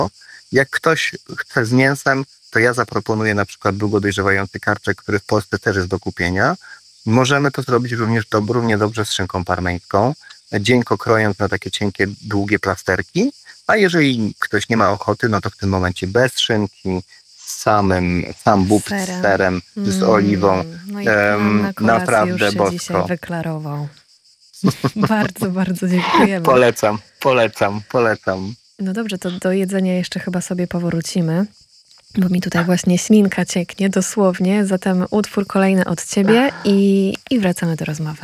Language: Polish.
Jak ktoś chce z mięsem, to ja zaproponuję na przykład długo dojrzewający karczek, który w Polsce też jest do kupienia. Możemy to zrobić również równie dobrze z szynką parmeńską, dzieńko krojąc na takie cienkie, długie plasterki, a jeżeli ktoś nie ma ochoty, no to w tym momencie bez szynki, sam bób z serem, z oliwą. No i plan na kolację Naprawdę już się bosko. dzisiaj wyklarował. Bardzo, bardzo dziękujemy. Polecam. No dobrze, to do jedzenia jeszcze chyba sobie powrócimy, bo mi tutaj właśnie ślinka cieknie dosłownie. Zatem utwór kolejny od ciebie i wracamy do rozmowy.